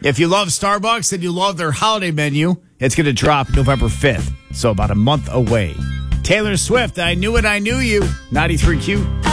If you love Starbucks and you love their holiday menu, it's going to drop November 5th. So about a month away. Taylor Swift, I Knew It, I Knew You. 93Q.